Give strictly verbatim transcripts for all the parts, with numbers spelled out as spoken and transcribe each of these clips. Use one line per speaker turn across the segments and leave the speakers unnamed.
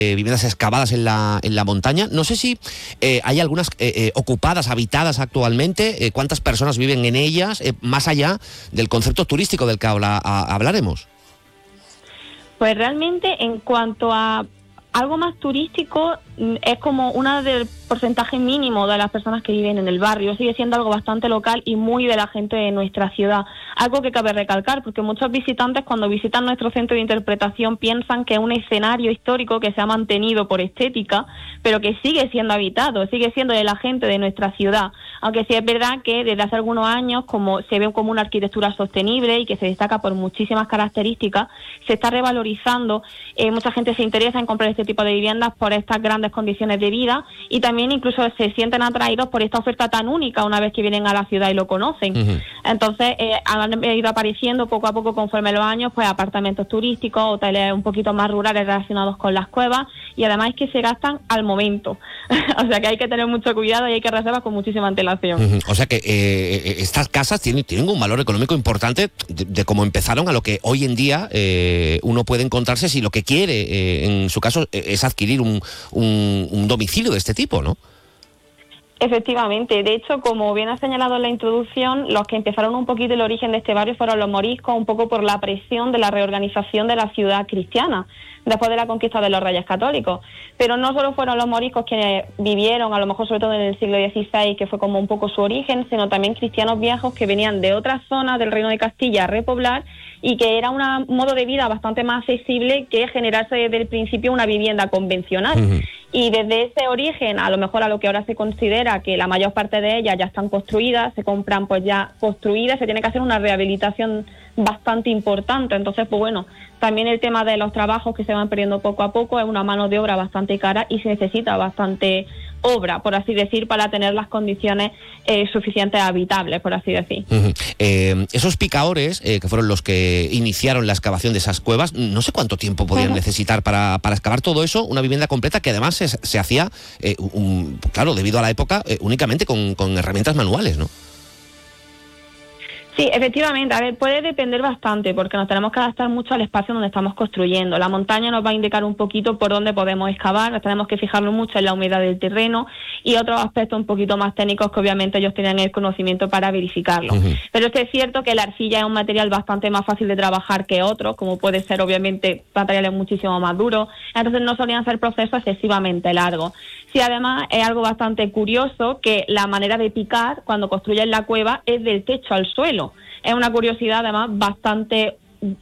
Eh, viviendas excavadas en la, en la montaña. No sé si eh, hay algunas eh, eh, ocupadas, habitadas actualmente, eh, cuántas personas viven en ellas, eh, más allá del concepto turístico del que habla, a, hablaremos.
Pues realmente en cuanto a algo más turístico, es como una del porcentaje mínimo de las personas que viven en el barrio. Sigue siendo algo bastante local y muy de la gente de nuestra ciudad. Algo que cabe recalcar, porque muchos visitantes cuando visitan nuestro centro de interpretación piensan que es un escenario histórico que se ha mantenido por estética, pero que sigue siendo habitado, sigue siendo de la gente de nuestra ciudad. Aunque sí es verdad que desde hace algunos años, como se ve como una arquitectura sostenible y que se destaca por muchísimas características, se está revalorizando. Eh, mucha gente se interesa en comprar este tipo de viviendas por estas grandes condiciones de vida y también incluso se sienten atraídos por esta oferta tan única una vez que vienen a la ciudad y lo conocen. Uh-huh. Entonces eh, han ido apareciendo poco a poco conforme los años pues apartamentos turísticos, hoteles un poquito más rurales relacionados con las cuevas y además es que se gastan al momento. O sea que hay que tener mucho cuidado y hay que reservar con muchísima antelación. Uh-huh.
O sea que eh, estas casas tienen, tienen un valor económico importante de, de cómo empezaron a lo que hoy en día eh, uno puede encontrarse si lo que quiere eh, en su caso es adquirir un, un, un domicilio de este tipo, ¿no?
Efectivamente, de hecho, como bien ha señalado en la introducción, los que empezaron un poquito el origen de este barrio fueron los moriscos, un poco por la presión de la reorganización de la ciudad cristiana, después de la conquista de los reyes católicos. Pero no solo fueron los moriscos quienes vivieron, a lo mejor sobre todo en el siglo dieciséis, que fue como un poco su origen, sino también cristianos viejos que venían de otras zonas del Reino de Castilla a repoblar y que era un modo de vida bastante más accesible que generarse desde el principio una vivienda convencional. Uh-huh. Y desde ese origen, a lo mejor a lo que ahora se considera que la mayor parte de ellas ya están construidas, se compran pues ya construidas, se tiene que hacer una rehabilitación bastante importante. Entonces, pues bueno, también el tema de los trabajos que se van perdiendo poco a poco es una mano de obra bastante cara y se necesita bastante obra, por así decir, para tener las condiciones eh, suficientes habitables, por así decir.
Uh-huh. Eh, esos picadores, eh, que fueron los que iniciaron la excavación de esas cuevas, no sé cuánto tiempo podían uh-huh. necesitar para, para excavar todo eso, una vivienda completa que además se, se hacía, eh, un, claro, debido a la época, eh, únicamente con, con herramientas manuales, ¿no?
Sí, efectivamente. A ver, puede depender bastante porque nos tenemos que adaptar mucho al espacio donde estamos construyendo. La montaña nos va a indicar un poquito por dónde podemos excavar, nos tenemos que fijarnos mucho en la humedad del terreno y otros aspectos un poquito más técnicos que obviamente ellos tienen el conocimiento para verificarlo. Uh-huh. Pero es que es cierto que la arcilla es un material bastante más fácil de trabajar que otros, como puede ser obviamente materiales muchísimo más duros, entonces no solían ser procesos excesivamente largos. Sí, además es algo bastante curioso que la manera de picar cuando construyen la cueva es del techo al suelo. Es una curiosidad además bastante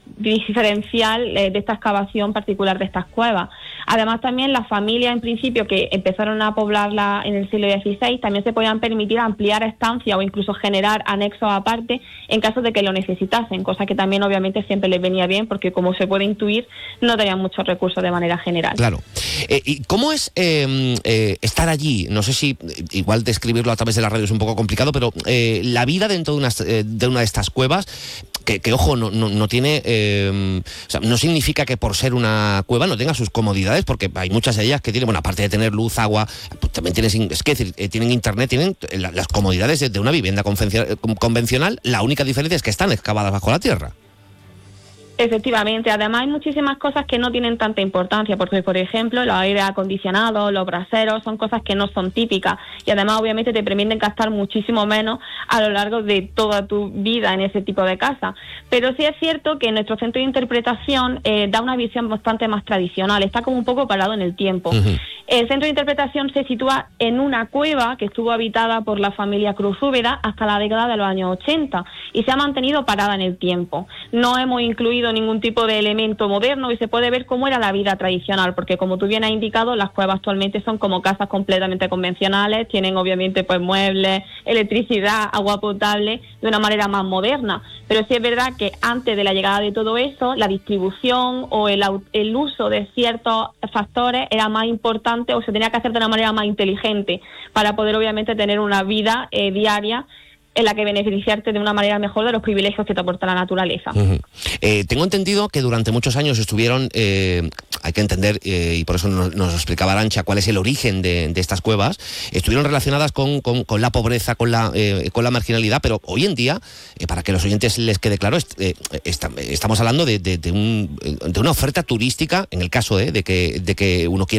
diferencial eh, de esta excavación particular de estas cuevas. Además también las familias en principio que empezaron a poblarla en el siglo dieciséis también se podían permitir ampliar estancias o incluso generar anexos aparte en caso de que lo necesitasen, cosa que también obviamente siempre les venía bien porque como se puede intuir no tenían muchos recursos de manera general.
Claro. Eh, ¿Y cómo es eh, eh, estar allí? No sé si igual describirlo a través de la radio es un poco complicado, pero eh, la vida dentro de una, de una de estas cuevas que, que ojo, no, no, no tiene, eh, o sea, no significa que por ser una cueva no tenga sus comodidades, porque hay muchas de ellas que tienen, bueno, aparte de tener luz, agua, pues también tienes, es que decir, eh, tienen internet, tienen la, las comodidades de, de una vivienda convencional, la única diferencia es que están excavadas bajo la tierra.
Efectivamente, además hay muchísimas cosas que no tienen tanta importancia, porque por ejemplo los aire acondicionados, los braseros, son cosas que no son típicas y además obviamente te permiten gastar muchísimo menos a lo largo de toda tu vida en ese tipo de casa. Pero sí es cierto que nuestro centro de interpretación eh, da una visión bastante más tradicional, está como un poco parado en el tiempo. Uh-huh. El centro de interpretación se sitúa en una cueva que estuvo habitada por la familia Cruz Úbeda hasta la década de los años ochenta y se ha mantenido parada en el tiempo. No hemos incluido ningún tipo de elemento moderno y se puede ver cómo era la vida tradicional, porque como tú bien has indicado, las cuevas actualmente son como casas completamente convencionales, tienen obviamente pues muebles, electricidad, agua potable, de una manera más moderna. Pero sí es verdad que antes de la llegada de todo eso, la distribución o el, el uso de ciertos factores era más importante o se tenía que hacer de una manera más inteligente para poder obviamente tener una vida eh, diaria en la que beneficiarte de una manera mejor de los privilegios que te aporta la naturaleza.
Uh-huh. Eh, tengo entendido que durante muchos años estuvieron, eh, hay que entender, eh, y por eso nos, nos explicaba Arantxa cuál es el origen de, de estas cuevas, estuvieron relacionadas con, con, con la pobreza, con la, eh, con la marginalidad, pero hoy en día, eh, para que a los oyentes les quede claro, est eh, está, estamos hablando de, de, de, un, de una oferta turística, en el caso eh, de, que, de que uno quiera